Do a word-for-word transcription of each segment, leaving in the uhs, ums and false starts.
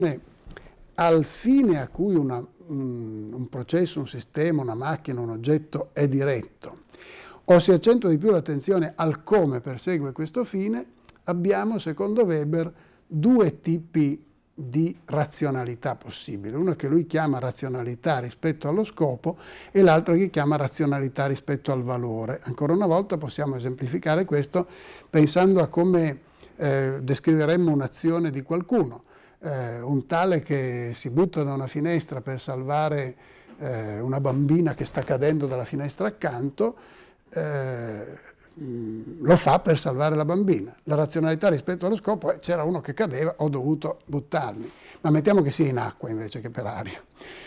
al fine a cui una, un, un processo, un sistema, una macchina, un oggetto è diretto, o si accentua di più l'attenzione al come persegue questo fine, abbiamo, secondo Weber, due tipi di razionalità possibili. Uno che lui chiama razionalità rispetto allo scopo e l'altro che chiama razionalità rispetto al valore. Ancora una volta possiamo esemplificare questo pensando a come eh, descriveremmo un'azione di qualcuno. Eh, un tale che si butta da una finestra per salvare eh, una bambina che sta cadendo dalla finestra accanto, eh, lo fa per salvare la bambina. La razionalità rispetto allo scopo è: c'era uno che cadeva, ho dovuto buttarmi, ma mettiamo che sia in acqua invece che per aria.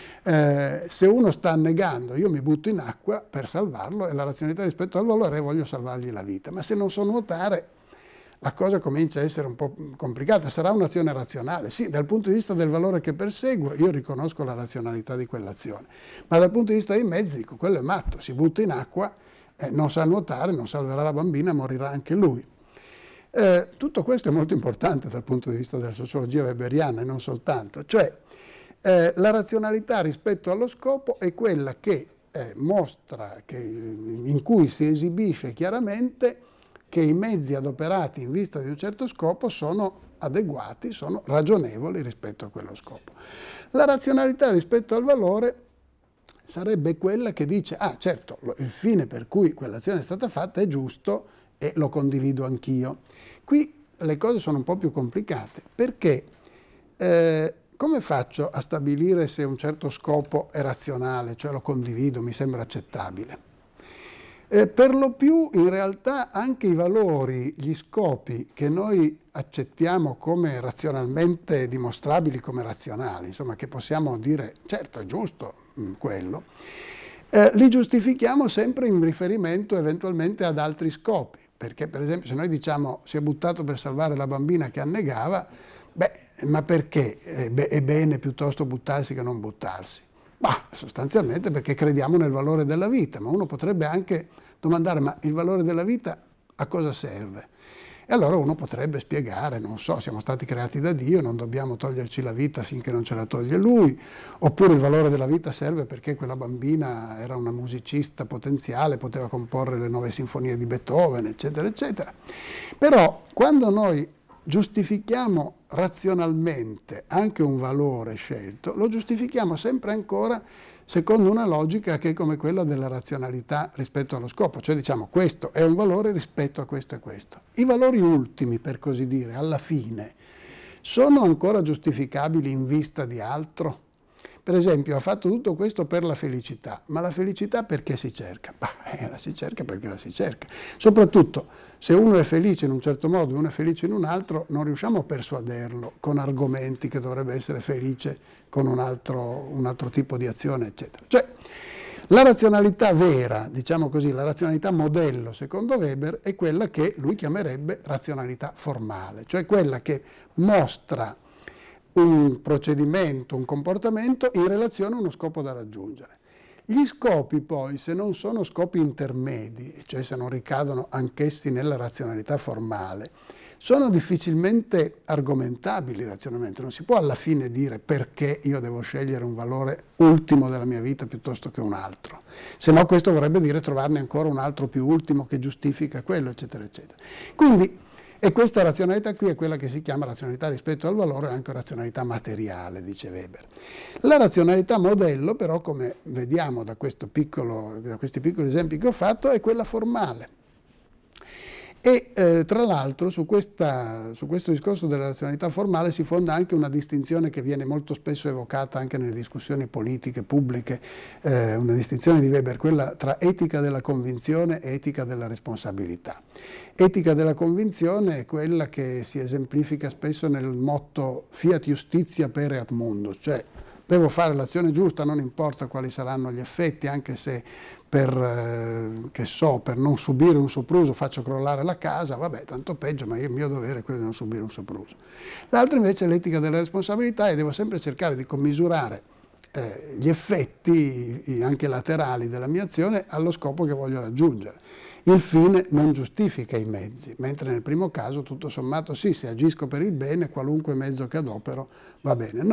Eh, se uno sta annegando, io mi butto in acqua per salvarlo, e la razionalità rispetto al valore è: voglio salvargli la vita. Ma se non so nuotare, la cosa comincia a essere un po' complicata. Sarà un'azione razionale? Sì, dal punto di vista del valore che perseguo io riconosco la razionalità di quell'azione, ma dal punto di vista dei mezzi dico: quello è matto, si butta in acqua, eh, non sa nuotare, non salverà la bambina, morirà anche lui. Eh, tutto questo è molto importante dal punto di vista della sociologia weberiana e non soltanto. Cioè, eh, la razionalità rispetto allo scopo è quella che eh, mostra, che, in cui si esibisce chiaramente che i mezzi adoperati in vista di un certo scopo sono adeguati, sono ragionevoli rispetto a quello scopo. La razionalità rispetto al valore sarebbe quella che dice: ah, certo, il fine per cui quell'azione è stata fatta è giusto e lo condivido anch'io. Qui le cose sono un po' più complicate, perché eh, come faccio a stabilire se un certo scopo è razionale, cioè lo condivido, mi sembra accettabile? Eh, per lo più, in realtà, anche i valori, gli scopi che noi accettiamo come razionalmente dimostrabili, come razionali, insomma, che possiamo dire, certo, è giusto mh, quello, eh, li giustifichiamo sempre in riferimento eventualmente ad altri scopi. Perché, per esempio, se noi diciamo si è buttato per salvare la bambina che annegava, beh, ma perché è, be- è bene piuttosto buttarsi che non buttarsi? Ma sostanzialmente perché crediamo nel valore della vita, ma uno potrebbe anche domandare: ma il valore della vita a cosa serve? E allora uno potrebbe spiegare: non so, siamo stati creati da Dio, non dobbiamo toglierci la vita finché non ce la toglie Lui, oppure il valore della vita serve perché quella bambina era una musicista potenziale, poteva comporre le nove sinfonie di Beethoven, eccetera, eccetera. Però quando noi giustifichiamo razionalmente anche un valore scelto, lo giustifichiamo sempre ancora secondo una logica che è come quella della razionalità rispetto allo scopo, cioè diciamo: questo è un valore rispetto a questo e questo. I valori ultimi, per così dire, alla fine, sono ancora giustificabili in vista di altro? Per esempio, ha fatto tutto questo per la felicità, ma la felicità perché si cerca? Bah, eh, la si cerca perché la si cerca. Soprattutto, se uno è felice in un certo modo e uno è felice in un altro, non riusciamo a persuaderlo con argomenti che dovrebbe essere felice con un altro, un altro tipo di azione, eccetera. Cioè, la razionalità vera, diciamo così, la razionalità modello, secondo Weber, è quella che lui chiamerebbe razionalità formale, cioè quella che mostra un procedimento, un comportamento in relazione a uno scopo da raggiungere. Gli scopi poi, se non sono scopi intermedi, cioè se non ricadono anch'essi nella razionalità formale, sono difficilmente argomentabili razionalmente. Non si può alla fine dire perché io devo scegliere un valore ultimo della mia vita piuttosto che un altro. Se no questo vorrebbe dire trovarne ancora un altro più ultimo che giustifica quello, eccetera, eccetera. Quindi, e questa razionalità qui è quella che si chiama razionalità rispetto al valore, anche razionalità materiale, dice Weber. La razionalità modello, però, come vediamo da, questo piccolo, da questi piccoli esempi che ho fatto, è quella formale. E eh, tra l'altro su, questa, su questo discorso della razionalità formale si fonda anche una distinzione che viene molto spesso evocata anche nelle discussioni politiche pubbliche, eh, una distinzione di Weber, quella tra etica della convinzione e etica della responsabilità. Etica della convinzione è quella che si esemplifica spesso nel motto fiat justitia pereat mundus, cioè devo fare l'azione giusta, non importa quali saranno gli effetti, anche se per, eh, che so, per non subire un sopruso faccio crollare la casa, vabbè, tanto peggio, ma il mio dovere è quello di non subire un sopruso. L'altro invece è l'etica della responsabilità, e devo sempre cercare di commisurare eh, gli effetti, anche laterali, della mia azione allo scopo che voglio raggiungere. il fine non giustifica i mezzi, mentre nel primo caso tutto sommato sì, se agisco per il bene qualunque mezzo che adopero va bene.